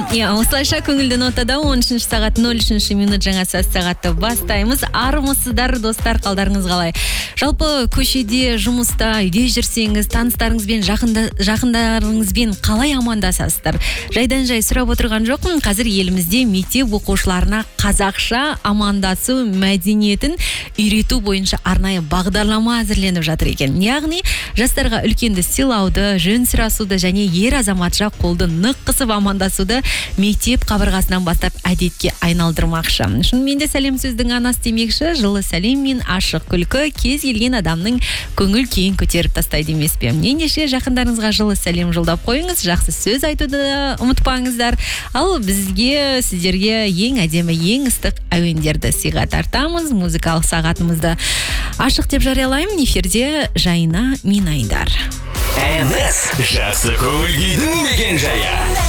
Осылайша көңілді нотада 13 сағат 03 минут жаңа сағатты бастаймыз. Армысыздар, достар, қалдарыңыз қалай? Жалпы көшеде, жұмыста, үйде жүрсеңіз, таныстарыңызбен, жақындарыңызбен қалай амандасасыздар? Жайдан жай сұрап отырған жоқпын. Қазір елімізде мектеп оқушыларына қазақша амандасу мәдениетін үйрету бойынша арнайы бағдарлама әзірленіп жатыр екен. Яғни жастарға үлкенді сыйлауды, жөн сұрасуды және ер азаматша қолды нық қысып амандасуды мектеп қабырғасынан бастап әдетке айналдырмақшы. Шынымен де сәлем сөздің анасы демекші, жылы сәлем мен ашық күлкі кез келген адамның көңіл күйін көтеріп тастайды емес пе? Ендеше жақындарыңызға жылы сәлем жолдап қойыңыз, жақсы сөз айтуды ұмытпаңыздар. Ал бізге, сіздерге ең әдемі, ең ыстық әуендерді сыйға тартамыз. Музыкалық сағатымызды ашық деп жариялаймын. Эфирде Жайна Минайдар. НС жақсы көңіл күйдің мекен жайы.